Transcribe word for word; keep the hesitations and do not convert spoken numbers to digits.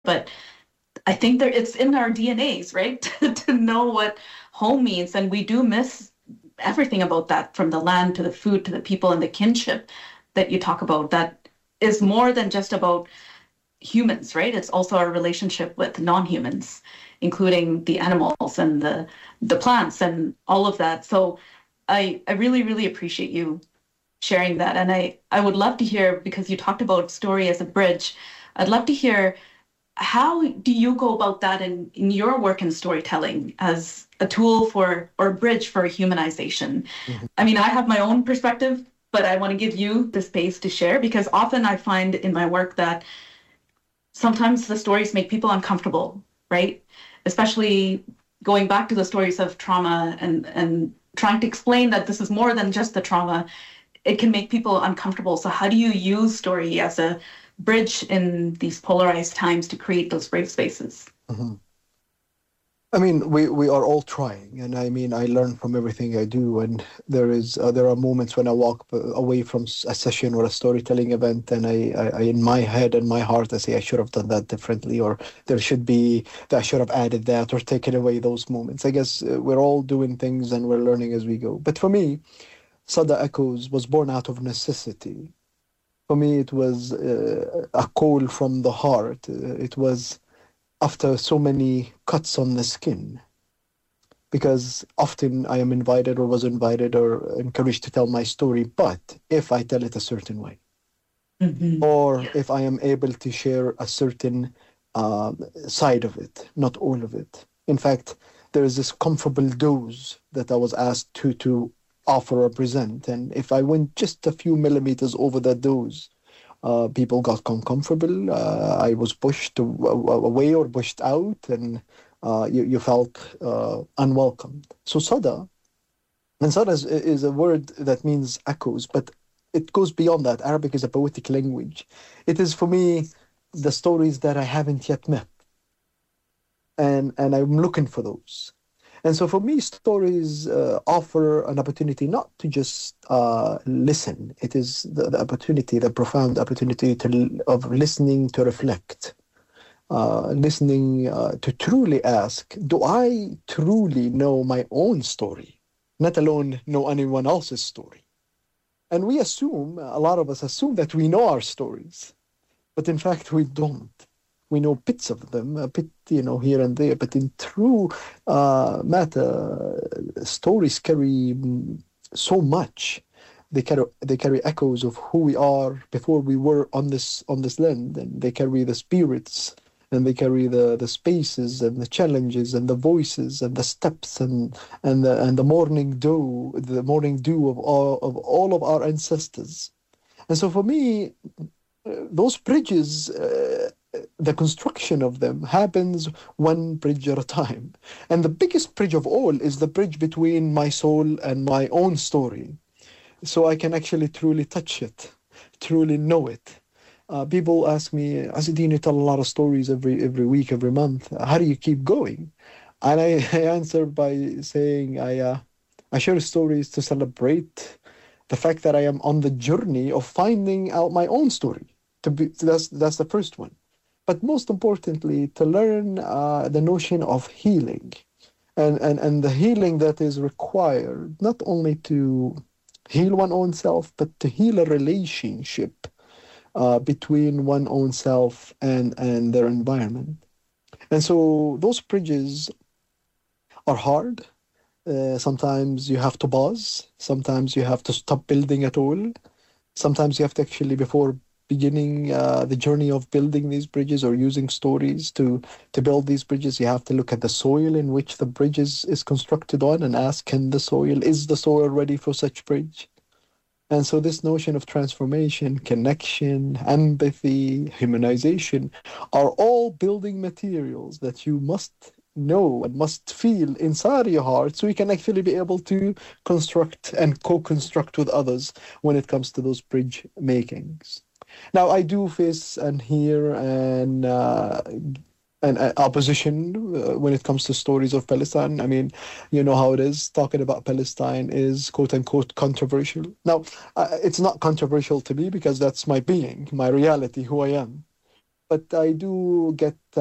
but I think there it's in our D N As, right? to, to know what home means. And we do miss everything about that, from the land to the food to the people and the kinship that you talk about. That is more than just about humans, right? It's also our relationship with non-humans, including the animals and the the plants and all of that. So I I really, really appreciate you sharing that. And I, I would love to hear, because you talked about story as a bridge, I'd love to hear, how do you go about that in, in your work in storytelling as a tool for, or a bridge for humanization? Mhm. I mean, I have my own perspective, but I want to give you the space to share, because often I find in my work that sometimes the stories make people uncomfortable, right? Especially going back to the stories of trauma, and, and trying to explain that this is more than just the trauma. It can make people uncomfortable. So how do you use story as a bridge in these polarized times to create those brave spaces? Mhm. I mean, we, we are all trying, and I mean, I learn from everything I do. And there is uh, there are moments when I walk b- away from s- a session or a storytelling event, and I, I, I in my head and my heart, I say I should have done that differently, or there should be that I should have added that or taken away those moments. I guess uh, we're all doing things and we're learning as we go. But for me, Sada Echoes was born out of necessity. For me, it was uh, a call from the heart. Uh, it was after so many cuts on the skin, because often I am invited or was invited or encouraged to tell my story, but if I tell it a certain way, Mm-hmm. or if I am able to share a certain um, side of it, not all of it. In fact, there is this comfortable dose that I was asked to to offer or present, and if I went just a few millimeters over that dose, uh, people got uncomfortable. Uh, I was pushed a- a- away or pushed out, and uh, you, you felt uh, unwelcomed. So sada, and sada is, is a word that means echoes, but it goes beyond that. Arabic is a poetic language. It is for me the stories that I haven't yet met, and and I'm looking for those. And so for me, stories uh, offer an opportunity not to just uh, listen. It is the, the opportunity, the profound opportunity to, of listening to reflect, uh, listening uh, to truly ask, do I truly know my own story, not alone know anyone else's story? And we assume, a lot of us assume that we know our stories, but in fact we don't. We know bits of them, a bit, you know, here and there, but in true uh, matter, stories carry mm, so much. They carry they carry echoes of who we are before we were on this on this land, and they carry the spirits, and they carry the the spaces and the challenges and the voices and the steps and and the and the morning dew, the morning dew of all of all of our ancestors. And so for me, those bridges, uh, the construction of them happens one bridge at a time. And the biggest bridge of all is the bridge between my soul and my own story. So I can actually truly touch it, truly know it. Uh, people ask me, Azuddin, you tell a lot of stories every every week, every month. How do you keep going? And I, I answer by saying, I uh, I share stories to celebrate the fact that I am on the journey of finding out my own story. To be that's that's the first one, but most importantly, to learn uh, the notion of healing, and, and and the healing that is required not only to heal one own self, but to heal a relationship uh, between one own self and and their environment. And so those bridges are hard. Uh, sometimes you have to pause. Sometimes you have to stop building at all. Sometimes you have to actually, before beginning uh, the journey of building these bridges or using stories to to build these bridges, you have to look at the soil in which the bridge is, is constructed on and ask, can the soil, is the soil ready for such bridge? And so this notion of transformation, connection, empathy, humanization are all building materials that you must know and must feel inside your heart so you can actually be able to construct and co-construct with others when it comes to those bridge makings. Now, I do face and hear and uh, an uh, opposition uh, when it comes to stories of Palestine. I mean, you know how it is. Talking about Palestine is quote unquote controversial. Now, uh, it's not controversial to me because that's my being, my reality, who I am. but I do get